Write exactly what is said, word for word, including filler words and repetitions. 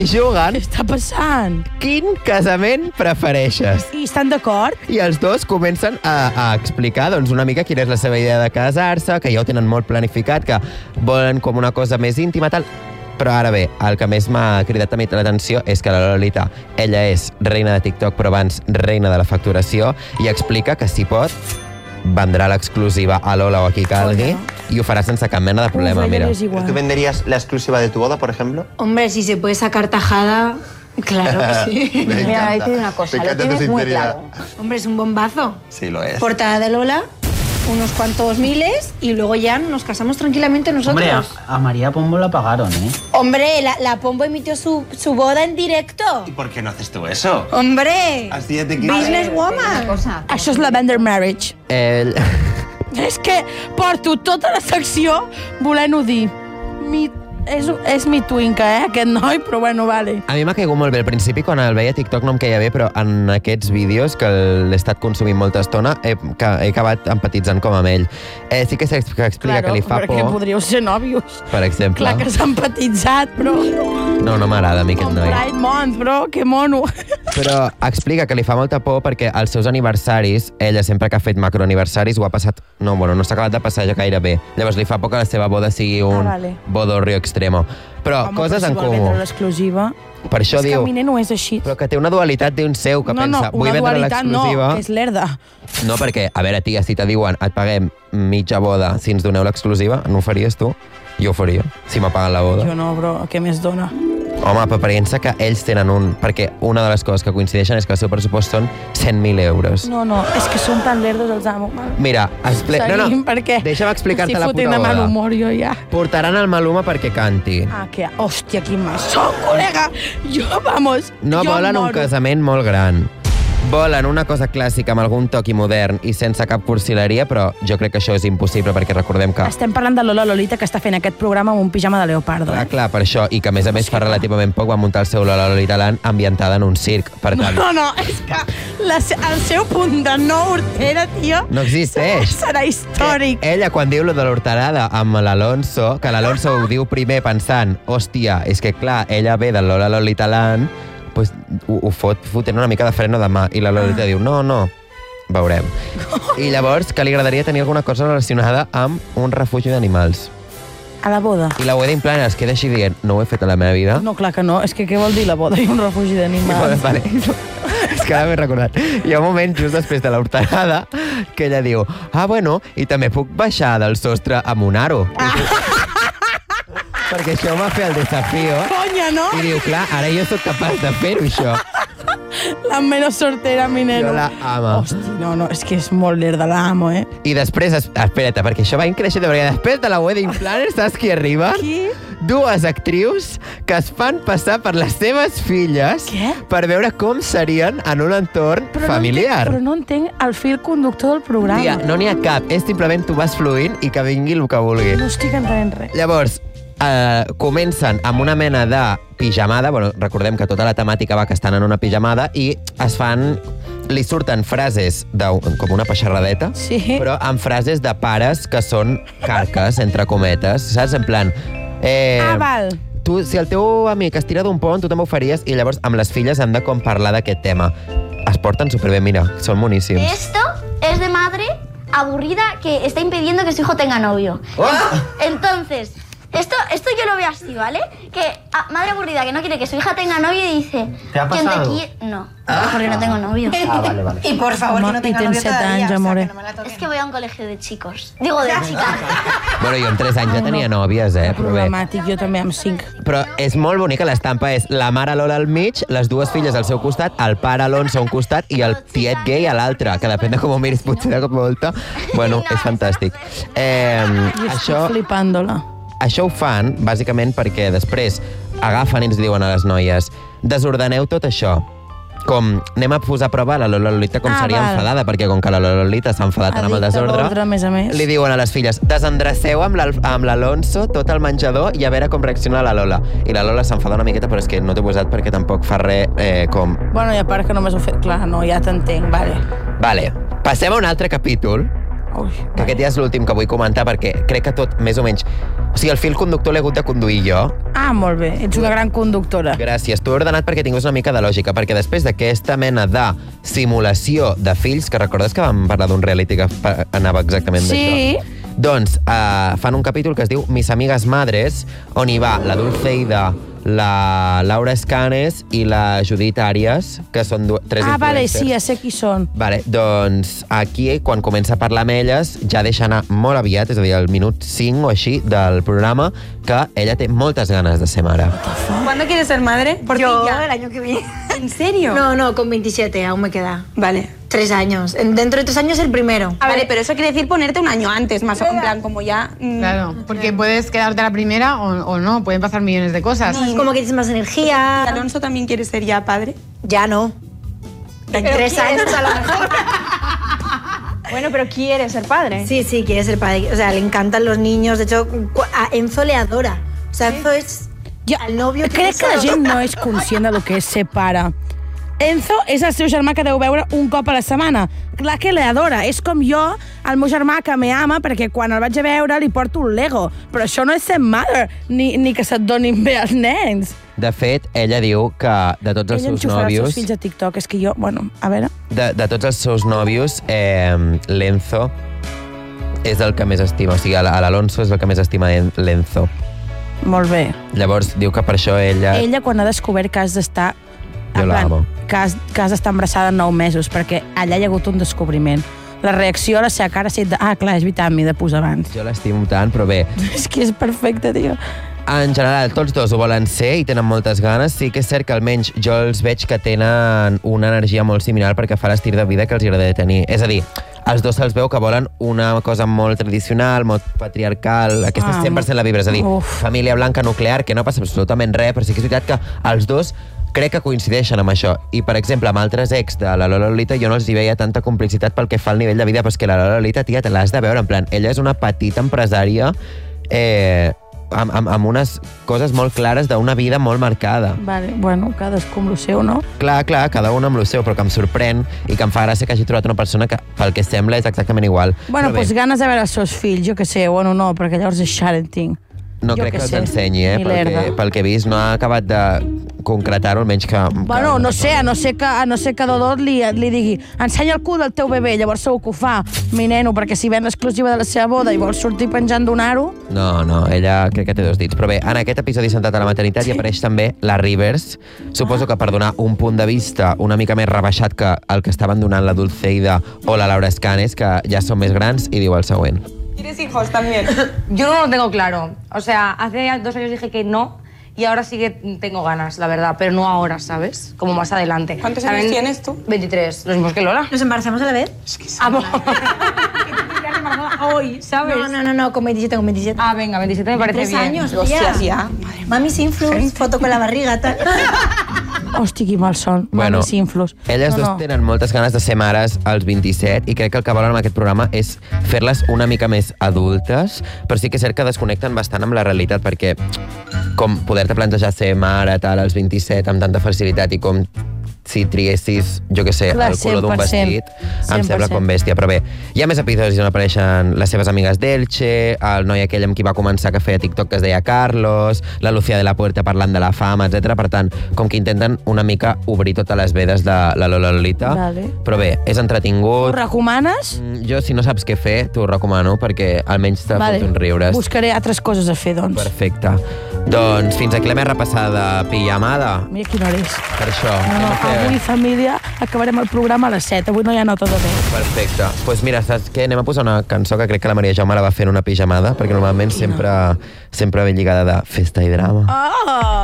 juguen... Què està passant? Quin casament prefereixes? I estan d'acord? I els dos comencen a, a explicar doncs, una mica quina és la seva idea de casar-se, que ja ho tenen molt planificat, que volen com una cosa més íntima, tal. Però ara bé, el que més m'ha cridat a mi l'atenció és que la Lolita, ella és reina de TikTok, però abans reina de la facturació, i explica que si pot vendrà l'exclusiva a Lola o a qui calgui i ho farà sense cap mena de problema. Mira. ¿Tú venderías la exclusiva de tu boda, por ejemplo? Hombre, si se puede sacar tajada, claro que sí. Mira, ahí te digo una cosa, lo tienes muy claro. Hombre, es un bombazo. Sí, lo es. Portada de Lola, unos cuantos miles y luego ya nos casamos tranquilamente nosotros. Hombre, a, a María Pombo la pagaron, ¿eh? Hombre, la, la Pombo emitió su, su boda en directo. ¿Y por qué no haces tú eso? Hombre, Así ya te quiero. businesswoman. Això és la Vendor Marriage. Ell... És que porto tota la secció volent-ho dir. Mi... És, és mi twinca, eh, aquest noi, però bueno, vale. A mi m'ha caigut molt bé. Al principi, quan el veia a TikTok, no em queia bé, però en aquests vídeos, que l'he estat consumint molta estona, he, que he acabat empatitzant com amb ell. Eh, sí que s'explica claro, que li fa por... Claro, perquè podríeu ser nòvios. Per exemple. Clar que s'ha empatitzat, però... No, no m'agrada a mi aquest com noi. Pride Month, bro, que mono. Però explica que li fa molta por perquè als seus aniversaris, ella sempre que ha fet macroaniversaris ho ha passat... No, bueno, no s'ha acabat de passar ja gaire bé. Llavors li fa por que la seva boda sigui un ah, vale. bodorrio extremo. Però home, coses però si en comú. vol vendre l'exclusiva... Per això és diu... que a mi no és així. Però que té una dualitat d'un seu, que no, pensa, no, vull vendre l'exclusiva... No, que és lerda. No, perquè, a veure, tia, si te diuen et paguem mitja boda si ens doneu l'exclusiva, no ho faries tu? Jo ho faria, si m'ha pagat la boda. Jo no, però què més dona? Home, però pensa que ells tenen un... Perquè una de les coses que coincideixen és que el seu pressupost són cent mil euros. No, no, és que són tan lerdos els amo. Mira, expli... no, no, perquè deixa'm explicar-te la puta fotent boda. de mal humor jo ja. Portaran el Maluma perquè canti. Ah, que... Hòstia, quin maçó, col·lega! Jo, vamos, no jo volen moro. Un casament molt gran. Volen una cosa clàssica amb algun toc i modern i sense cap cursileria, però jo crec que això és impossible perquè recordem que... Estem parlant de Lola Lolita, que està fent aquest programa amb un pijama de leopardo. Clar, eh? clar, per això, i que a més a més fa relativament poc va muntar el seu Lola Lolita Land ambientada en un circ, per tant... No, no, és que la, el seu punt de no hortera, tio... No existeix. Serà històric. Ella, quan diu lo de l'horterada amb l'Alonso, que l'Alonso ho diu primer pensant, hòstia, és que clar, ella ve del Lola Lolita Land, pues, ho, ho fot fotent una mica de freno de mà, i la Lolita ah. diu, no, no, veurem. I llavors, que li agradaria tenir alguna cosa relacionada amb un refugi d'animals. A la boda. I la wedding planner es queda així dient, no ho he fet a la meva vida. No, clar que no, és que què vol dir la boda i un refugi d'animals? Vale, és que ara m'he recordat. Hi ha un moment just després de l'horterada que ella diu, ah, bueno, i també puc baixar del sostre amb un aro. Ah. Perquè això va fer el desafío. Conya, no? I diu, clar, ara jo sóc capaç de fer-ho, això. La menys sortera, mi neno. Jo la amo. Hosti, no, no, és que és molt lerda, la amo, eh? I després, espera't, perquè això va increixent, perquè després de la wedding planner, saps qui arriba? Qui? Dues actrius que es fan passar per les seves filles Què? per veure com serien en un entorn però familiar. No entenc, però no entenc el fil conductor del programa. Tia, no n'hi ha cap. És simplement tu vas fluint i que vingui el que vulgui. No estic entenent res. Llavors, Uh, comencen amb una mena de pijamada, bueno, recordem que tota la temàtica va que estan en una pijamada, i es fan, li surten frases de, com una peixarradeta, sí. però amb frases de pares que són carques, entre cometes, saps? En plan... Eh, ah, val. Tu, si el teu amic es tira d'un pont, tu també ho faries, i llavors amb les filles han de com parlar d'aquest tema. Es porten superbé, mira, són moníssims. Esto es de madre aburrida que está impidiendo que su hijo tenga novio. Oh. Entonces... Esto, esto yo lo veo así, ¿vale? Que a, madre aburrida que no quiere que su hija tenga novio y dice... ¿Te ha pasado? ¿Quién te quiere? No, ah. porque no tengo novio. Ah, vale, vale. Y por favor, Home, que no tenga novio todavía, anys, o sea, amore. que no me la toquen. Es que voy a un colegio de chicos. Digo, de chicas. Bueno, jo amb tres anys ja tenia nòvies, eh? Però bé. Problemàtic, jo també amb cinc. Però és molt bonica, l'estampa és la mare Lola al mig, les dues filles al seu costat, el pare Alonso a un costat i el tiet gay a l'altre, que depèn de com ho miris, potser de cop volta. Bueno, és fantàstic. Eh, I estic això... flipant-la. Això ho fan, bàsicament, perquè després agafen i ens diuen a les noies desordeneu tot això. Com, anem a posar a prova la Lola Lolita com ah, seria val. enfadada, perquè com que la Lola Lolita s'ha enfadat amb el desordre, a més a més. li diuen a les filles, desendreceu amb l'Alonso tot el menjador i a veure com reacciona la Lola. I la Lola s'enfada una miqueta, però és que no t'he posat perquè tampoc fa res eh, com... Bueno, i a part que només ho he fet... Clar, no, ja t'entenc, vale. Vale, passem a un altre capítol Ui, que aquest ja és l'últim que vull comentar perquè crec que tot, més o menys... O sigui, el fil conductor l'he hagut de conduir jo. Ah, molt bé, ets una gran conductora. Gràcies. T'ho he ordenat perquè tingués una mica de lògica, perquè després d'aquesta mena de simulació de fills, que recordes que vam parlar d'un reality que fa- anava exactament Sí. d'això? Doncs uh, fan un capítol que es diu Mis Amigas Madres, on hi va la Dulceida, la Laura Escanes i la Judit Àrias, que són du- tres Ah, vale, influencers. sí, ja sé qui són. Vale, doncs aquí, quan comença a parlar amb elles, ja deixa anar molt aviat, és a dir, al minut cinc o així del programa, que ella té moltes ganes de ser mare. ¿Cuándo quieres ser madre? Porque Yo ya- el año que viene. ¿En serio? No, no, con veintisiete aún me queda. Vale. Tres años. En- Dentro de tres años el primero. A ver, pero eso quiere decir ponerte un año antes, más o en plan, como ya... mm, Claro, porque puedes quedarte a la primera o, o no, pueden pasar millones de cosas. Es como que tienes más energía. ¿Alonso también quiere ser ya padre? Ya no. En Pero tres ¿quieres? años a lo mejor. Bueno, pero quiere ser padre. Sí, sí, quiere ser padre. O sea, le encantan los niños. De hecho, cu- a Enzo le adora. O sea, Enzo es Jo el novio que crec que la gent no és conscient del que és ser pare. Enzo és el seu germà que deu veure un cop a la setmana. Clar que l'adora. És com jo, el meu germà que me ama, perquè quan el vaig a veure li porto un Lego. Però això no és ser mother, ni, ni que se't donin bé els nens. De fet, ella diu que de tots els Ella seus enxufarà els nòvios... seus fills a TikTok. És que jo, bueno, a veure... De, de tots els seus nòvios, eh, l'Enzo és el que més estima. O sigui, a l'Alonso és el que més estima l'Enzo. Molt bé. Llavors, diu que per això ella... Ella, quan ha descobert que has d'estar... Jo en la plan, amo. Que has, que has d'estar embarassada en nou mesos, perquè allà hi ha hagut un descobriment. La reacció a la seva cara ha sigut de... Ah, clar, és veritat, m'hi he de posar abans. Jo l'estimo tant, però bé, És que és perfecte, tio. en general, tots dos ho volen ser i tenen moltes ganes. Sí que és cert que almenys jo els veig que tenen una energia molt similar perquè fa l'estil de vida que els agrada tenir. És a dir, els dos se'ls veu que volen una cosa molt tradicional, molt patriarcal, aquesta Ah, és cent per cent la vibra, és a dir, uf. família blanca nuclear, que no passa absolutament res, però sí que és veritat que els dos crec que coincideixen amb això. I, per exemple, amb altres ex de la Lola Lolita jo no els hi veia tanta complicitat pel que fa al nivell de vida, però és que la Lola Lolita, tia, te l'has de veure, en plan, ella és una petita empresària eh, amb, amb, amb unes coses molt clares d'una vida molt marcada. Vale, bueno, cadascú amb el seu, no? Clar, clar, cada un amb el seu, però que em sorprèn i que em fa gràcia que hagi trobat una persona que, pel que sembla, és exactament igual. Bueno, Però bé, doncs ganes de veure els seus fills, jo que sé, bueno, no, perquè llavors és sharenting. no jo crec que que els sé, ensenyi, eh? ni Pel que, l'herba. pel que he vist, no ha acabat de concretar-ho, almenys que... Bueno, que... no sé, a no ser que, a no ser que Dodot li, li digui ensenya el cul del teu bebè, llavors segur que ho fa, mi neno, perquè si ven l'exclusiva de la seva boda i vol sortir penjant d'un aro... No, no, ella crec que té dos dits. Però bé, en aquest episodi centrat a la maternitat hi apareix també la Rivers. Suposo que per donar un punt de vista una mica més rebaixat que el que estaven donant la Dulceida o la Laura Escanes, que ja són més grans, i diu el següent. ¿Quieres hijos también? Yo no lo tengo claro. O sea, hace dos años dije que no y ahora sí que tengo ganas, la verdad, pero no ahora, ¿sabes? Como más adelante. ¿Cuántos años También- tienes tú? veintitrés, los mismos que Lola. ¿Nos embarazamos a la vez? Amor. Hoy, ¿sabes? No, no, no, no, con veintisiete, con veintisiete. Ah, venga, veintisiete me parece Tres bien. años, Hostias, tía. ya. Mami's influence, foto con la barriga, tal. Hosti, quin mal son. Bueno, Mamis influs. Elles no, dos no. tenen moltes ganes de ser mares als vint-i-set i crec que el que volen amb aquest programa és fer-les una mica més adultes, però sí que és cert que desconnecten bastant amb la realitat, perquè com poder-te plantejar ser mare tal als vint-i-set amb tanta facilitat i com si triessis, jo què sé, Clar, el color d'un cent per cent. vestit, em cent per sembla cent. com bèstia. Però bé, hi ha més episodis on apareixen les seves amigues d'Elche, el noi aquell amb qui va començar que feia TikTok que es deia Carlos, la Lucía de la Puerta parlant de la fama, etcètera. Per tant, com que intenten una mica obrir totes les vedes de la Lola Lolita. Vale. Però bé, és Ho entretingut. recomanes? Mm, Jo, si no saps què fer, t'ho recomano, perquè almenys te Vale. fot uns riures. Buscaré altres coses a fer, doncs. Perfecte. Doncs fins aquí la més repassada pijamada. Mira quina hora és. Per això. No, no, anem a fer- avui, família, acabarem el programa a les set. Avui no hi ha nota de veu. Perfecte. Doncs pues mira, saps què? Anem a posar una cançó que crec que la Maria Jaume la va fer en una pijamada, perquè normalment sempre, sempre ve lligada de festa i drama. Oh!